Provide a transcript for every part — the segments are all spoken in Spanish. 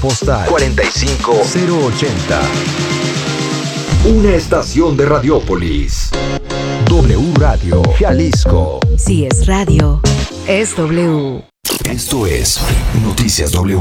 postal 45080. Una estación de Radiópolis. W Radio Jalisco. Si es radio, es W. Esto es Noticias W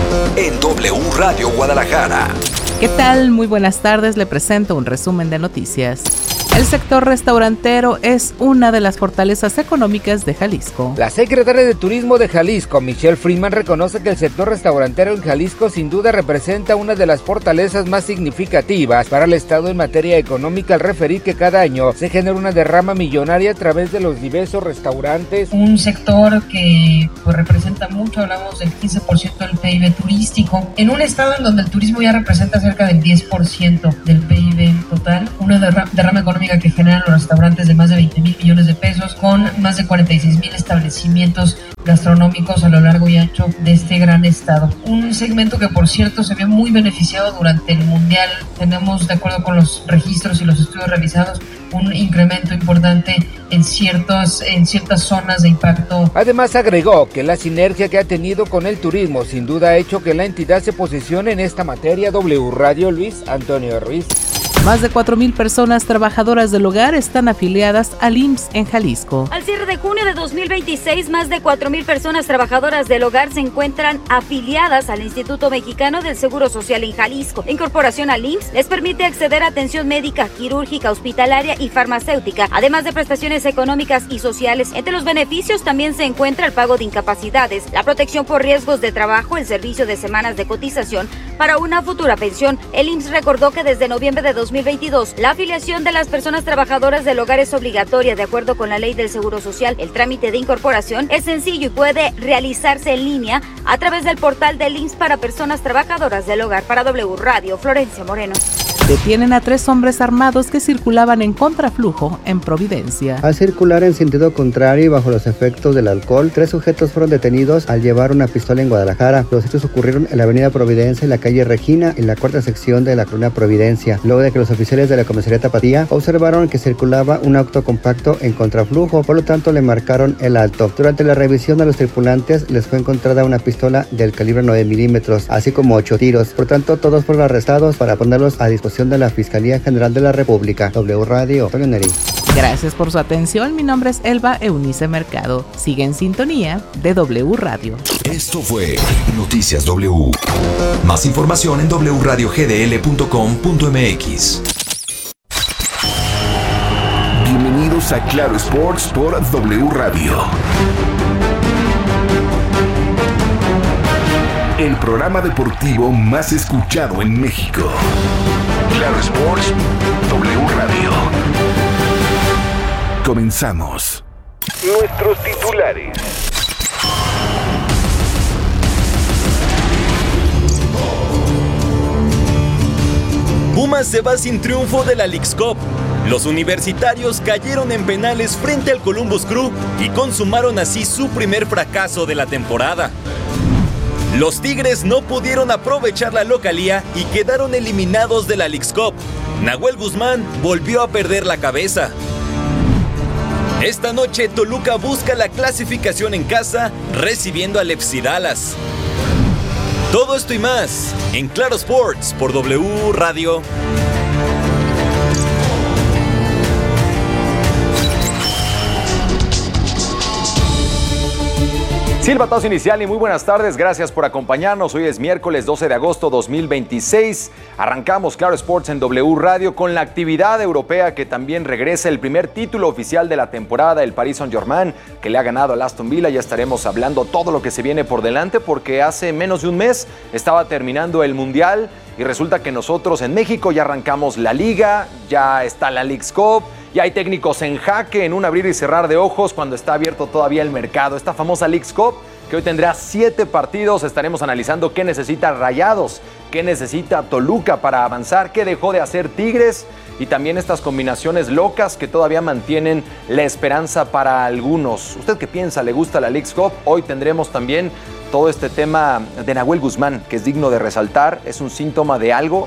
en W Radio Guadalajara. ¿Qué tal? Muy buenas tardes, le presento un resumen de noticias. El sector restaurantero es una de las fortalezas económicas de Jalisco. La secretaria de Turismo de Jalisco, Michelle Freeman, reconoce que el sector restaurantero en Jalisco sin duda representa una de las fortalezas más significativas para el Estado en materia económica, al referir que cada año se genera una derrama millonaria a través de los diversos restaurantes. Un sector que representa mucho, hablamos del 15% del PIB turístico, en un estado en donde el turismo ya representa cerca del 10% del PIB total, una derrama económica que generan los restaurantes de más de 20,000 millones de pesos, con más de 46,000 establecimientos gastronómicos a lo largo y ancho de este gran estado. Un segmento que, por cierto, se vio muy beneficiado durante el Mundial. Tenemos, de acuerdo con los registros y los estudios realizados, un incremento importante en ciertas zonas de impacto. Además, agregó que la sinergia que ha tenido con el turismo sin duda ha hecho que la entidad se posicione en esta materia. W Radio, Luis Antonio Ruiz. Más de 4,000 personas trabajadoras del hogar están afiliadas al IMSS en Jalisco. Al cierre de junio de 2026, más de 4,000 personas trabajadoras del hogar se encuentran afiliadas al Instituto Mexicano del Seguro Social en Jalisco. La incorporación al IMSS les permite acceder a atención médica, quirúrgica, hospitalaria y farmacéutica, además de prestaciones económicas y sociales. Entre los beneficios también se encuentra el pago de incapacidades, la protección por riesgos de trabajo, el servicio de semanas de cotización para una futura pensión. El IMSS recordó que desde noviembre de 2022, la afiliación de las personas trabajadoras del hogar es obligatoria de acuerdo con la ley del Seguro Social. El trámite de incorporación es sencillo y puede realizarse en línea a través del portal del IMSS para personas trabajadoras del hogar. Para W Radio, Florencia Moreno. Detienen a 3 hombres armados que circulaban en contraflujo en Providencia. Al circular en sentido contrario y bajo los efectos del alcohol, 3 sujetos fueron detenidos al llevar una pistola en Guadalajara. Los hechos ocurrieron en la avenida Providencia y la calle Regina, en la cuarta sección de la colonia Providencia, luego de que los oficiales de la comisaría Tapatía observaron que circulaba un auto compacto en contraflujo, por lo tanto le marcaron el alto. Durante la revisión a los tripulantes les fue encontrada una pistola del calibre 9 milímetros, así como 8 tiros. Por tanto, todos fueron arrestados para ponerlos a disposición de la Fiscalía General de la República. W Radio, Antonio Neri. Gracias por su atención. Mi nombre es Elba Eunice Mercado. Sigue en sintonía de W Radio. Esto fue Noticias W. Más información en wradiogdl.com.mx. Bienvenidos a Claro Sports por W Radio. El programa deportivo más escuchado en México. Claro Sports, W Radio. Comenzamos. Nuestros titulares. Pumas se va sin triunfo de la Leagues Cup. Los universitarios cayeron en penales frente al Columbus Crew y consumaron así su primer fracaso de la temporada. Los Tigres no pudieron aprovechar la localía y quedaron eliminados de la Leagues Cup. Nahuel Guzmán volvió a perder la cabeza. Esta noche Toluca busca la clasificación en casa, recibiendo al FC Dallas. Todo esto y más en Claro Sports por W Radio. Silbatazo inicial y muy buenas tardes, gracias por acompañarnos. Hoy es miércoles 12 de agosto 2026. Arrancamos Claro Sports en W Radio con la actividad europea que también regresa, el primer título oficial de la temporada, el Paris Saint-Germain, que le ha ganado al Aston Villa. Ya estaremos hablando todo lo que se viene por delante porque hace menos de un mes estaba terminando el Mundial y resulta que nosotros en México ya arrancamos la Liga, ya está la Leagues Cup. Ya hay técnicos en jaque en un abrir y cerrar de ojos cuando está abierto todavía el mercado. Esta famosa Leagues Cup que hoy tendrá 7 partidos. Estaremos analizando qué necesita Rayados, qué necesita Toluca para avanzar, qué dejó de hacer Tigres y también estas combinaciones locas que todavía mantienen la esperanza para algunos. ¿Usted qué piensa? ¿Le gusta la Leagues Cup? Hoy tendremos también todo este tema de Nahuel Guzmán, que es digno de resaltar. Es un síntoma de algo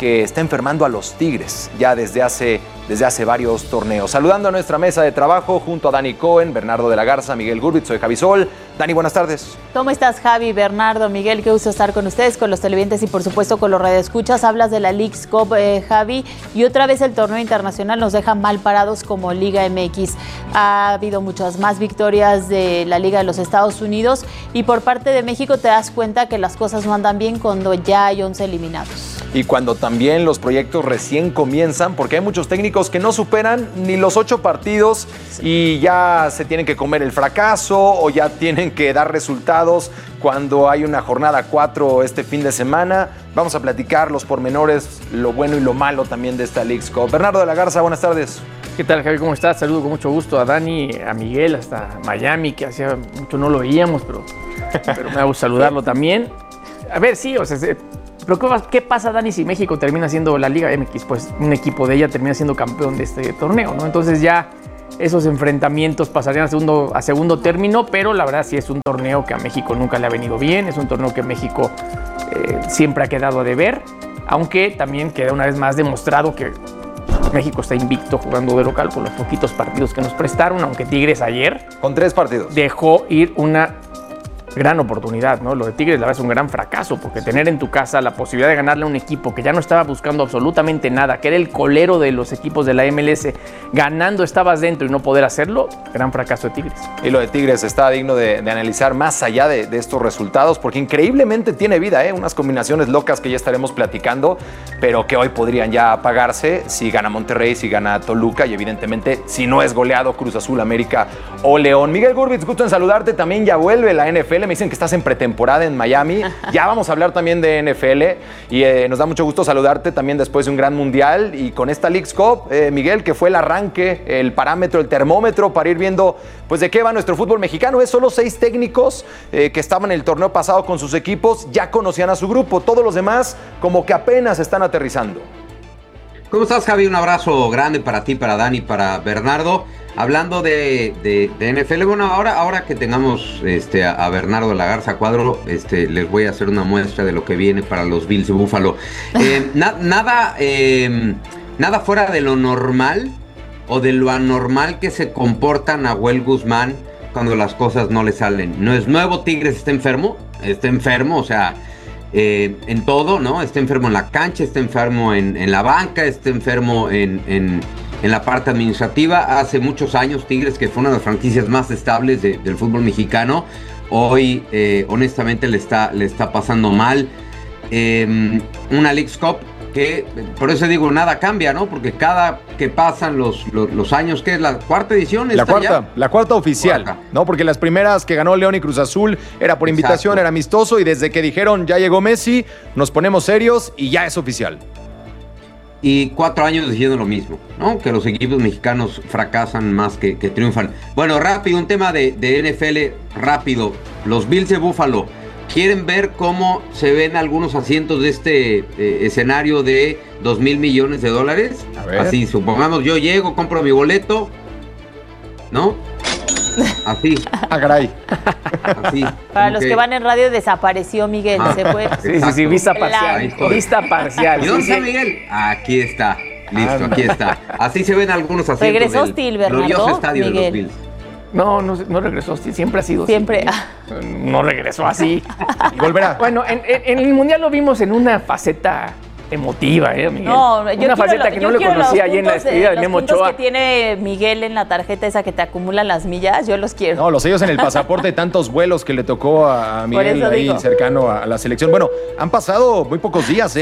que está enfermando a los Tigres ya desde hace varios torneos. Saludando a nuestra mesa de trabajo junto a Dani Cohen, Bernardo de la Garza, Miguel Gurbitz, soy Javi Sol. Dani, buenas tardes. ¿Cómo estás, Javi, Bernardo, Miguel? Qué gusto estar con ustedes, con los televidentes y por supuesto con los radioescuchas. Hablas de la Leagues Cup, Javi, y otra vez el torneo internacional nos deja mal parados como Liga MX. Ha habido muchas más victorias de la Liga de los Estados Unidos y por parte de México te das cuenta que las cosas no andan bien cuando ya hay 11 eliminados. Y cuando también los proyectos recién comienzan, porque hay muchos técnicos que no superan ni los 8 partidos y ya se tienen que comer el fracaso o ya tienen que dar resultados cuando hay una jornada 4 este fin de semana. Vamos a platicar los pormenores, lo bueno y lo malo también de esta Leagues Cup. Bernardo de la Garza, buenas tardes. ¿Qué tal, Javi? ¿Cómo estás? Saludo con mucho gusto a Dani, a Miguel, hasta Miami, que hacía mucho no lo veíamos, pero me da gusto saludarlo también. A ver, sí, o sea, pero ¿qué pasa, Dani, si México termina siendo la Liga MX? Pues un equipo de ella termina siendo campeón de este torneo, ¿no? Entonces ya esos enfrentamientos pasarían a segundo término, pero la verdad sí es un torneo que a México nunca le ha venido bien, es un torneo que México siempre ha quedado a deber, aunque también queda una vez más demostrado que México está invicto jugando de local con los poquitos partidos que nos prestaron, aunque Tigres ayer con 3 partidos dejó ir una gran oportunidad, ¿no? Lo de Tigres la verdad es un gran fracaso, porque tener en tu casa la posibilidad de ganarle a un equipo que ya no estaba buscando absolutamente nada, que era el colero de los equipos de la MLS, ganando estabas dentro y no poder hacerlo, gran fracaso de Tigres. Y lo de Tigres está digno de analizar más allá de estos resultados, porque increíblemente tiene vida, unas combinaciones locas que ya estaremos platicando, pero que hoy podrían ya apagarse si gana Monterrey, si gana Toluca y evidentemente si no es goleado Cruz Azul, América o León. Miguel Gurbitz, gusto en saludarte, también ya vuelve la NFL. Me dicen que estás en pretemporada en Miami. Ya vamos a hablar también de NFL y nos da mucho gusto saludarte también después de un gran mundial y con esta Leagues Cup, Miguel, que fue el arranque, el parámetro, el termómetro para ir viendo pues de qué va nuestro fútbol mexicano. Solo 6 técnicos que estaban en el torneo pasado con sus equipos ya conocían a su grupo. Todos los demás como que apenas están aterrizando. ¿Cómo estás, Javi? Un abrazo grande para ti, para Dani, para Bernardo. Hablando de NFL, bueno, ahora que tengamos a Bernardo de la Garza Cuadro, les voy a hacer una muestra de lo que viene para los Bills de Buffalo. Nada fuera de lo normal o de lo anormal que se comporta Nahuel Guzmán cuando las cosas no le salen. No es nuevo, Tigres está enfermo, o sea, en todo, ¿no? Está enfermo en la cancha, está enfermo en la banca, está enfermo en la parte administrativa. Hace muchos años Tigres, que fue una de las franquicias más estables del fútbol mexicano, hoy honestamente le está pasando mal. Una Leagues Cup que, por eso digo, nada cambia, ¿no? Porque cada que pasan los años, ¿qué es la cuarta edición? La cuarta oficial, ¿no? Porque las primeras que ganó León y Cruz Azul era por invitación, era amistoso, y desde que dijeron ya llegó Messi, nos ponemos serios y ya es oficial. Y 4 años diciendo lo mismo, ¿no? Que los equipos mexicanos fracasan más que triunfan. Bueno, rápido, un tema de NFL rápido. Los Bills de Buffalo, ¿quieren ver cómo se ven algunos asientos de este escenario de $2,000 millones? A ver. Así, supongamos, yo llego, compro mi boleto, ¿no? Así. Caray. Así. Para los que van en radio, desapareció Miguel. Se fue. Sí, vista parcial. Vista parcial. ¿Y dónde está Miguel? Aquí está. Listo, aquí está. Así se ven algunos asientos. ¿Regresó Hostil, Bernardo? Glorioso estadio Miguel. de los Bills. No regresó Hostil, siempre ha sido siempre. Así. No regresó así. Y volverá. Bueno, en el Mundial lo vimos en una faceta emotiva, Miguel? No, yo una faceta que no le conocía allí en la despedida de Memo Ochoa. Los puntos que tiene Miguel en la tarjeta esa que te acumulan las millas, yo los quiero. No, los sellos en el pasaporte de tantos vuelos que le tocó a Miguel ahí cercano a la selección. Bueno, han pasado muy pocos días,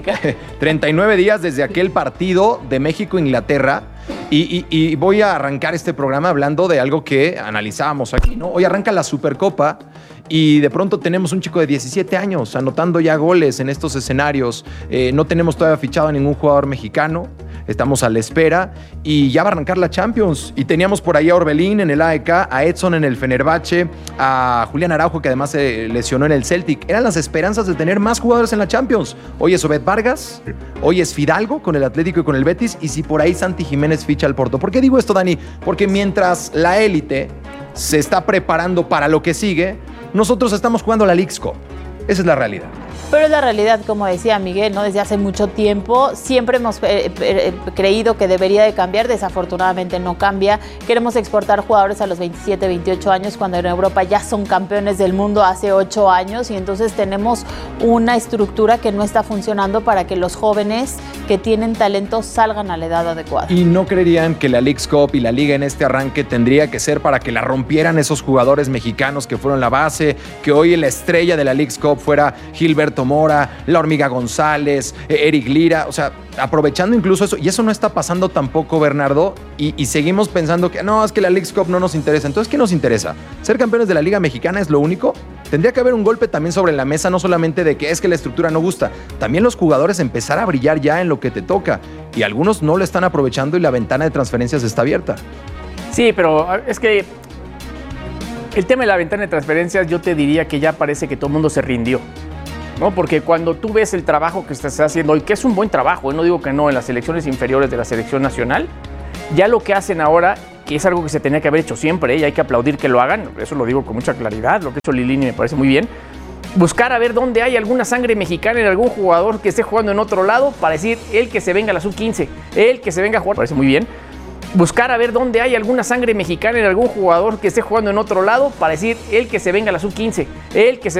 39 días desde aquel partido de México-Inglaterra. Y voy a arrancar este programa hablando de algo que analizábamos aquí, ¿no? Hoy arranca la Supercopa y de pronto tenemos un chico de 17 años anotando ya goles en estos escenarios. No tenemos todavía fichado a ningún jugador mexicano. Estamos a la espera y ya va a arrancar la Champions. Y teníamos por ahí a Orbelín en el AEK, a Edson en el Fenerbahce, a Julián Araujo, que además se lesionó en el Celtic. Eran las esperanzas de tener más jugadores en la Champions. Hoy es Obed Vargas, hoy es Fidalgo con el Atlético y con el Betis, y si por ahí Santi Jiménez ficha al Porto. ¿Por qué digo esto, Dani? Porque mientras la élite se está preparando para lo que sigue, nosotros estamos jugando la Leagues Cup. Esa es la realidad. Pero es la realidad, como decía Miguel, ¿no? Desde hace mucho tiempo siempre hemos creído que debería de cambiar, desafortunadamente no cambia. Queremos exportar jugadores a los 27, 28 años cuando en Europa ya son campeones del mundo hace 8 años y entonces tenemos una estructura que no está funcionando para que los jóvenes que tienen talento salgan a la edad adecuada. ¿Y no creerían que la Leagues Cup y la liga en este arranque tendría que ser para que la rompieran esos jugadores mexicanos que fueron la base, que hoy la estrella de la Leagues Cup fuera Gilberto Mora, La Hormiga González, Eric Lira, o sea, aprovechando incluso eso, y eso no está pasando tampoco, Bernardo, y seguimos pensando que no, es que la Leagues Cup no nos interesa. Entonces, ¿qué nos interesa? ¿Ser campeones de la Liga Mexicana es lo único? Tendría que haber un golpe también sobre la mesa, no solamente de que es que la estructura no gusta, también los jugadores empezar a brillar ya en lo que te toca, y algunos no lo están aprovechando y la ventana de transferencias está abierta. Sí, pero es que el tema de la ventana de transferencias, yo te diría que ya parece que todo el mundo se rindió, ¿no? Porque cuando tú ves el trabajo que se está haciendo hoy, que es un buen trabajo, no digo que no, en las selecciones inferiores de la selección nacional, ya lo que hacen ahora, que es algo que se tenía que haber hecho siempre, y hay que aplaudir que lo hagan, eso lo digo con mucha claridad, lo que ha hecho Lilini me parece muy bien, buscar a ver dónde hay alguna sangre mexicana en algún jugador que esté jugando en otro lado para decir, él que se venga a la sub-15, él que se venga a jugar, me parece muy bien. Buscar a ver dónde hay alguna sangre mexicana en algún jugador que esté jugando en otro lado para decir, él que se venga a la sub-15, él que se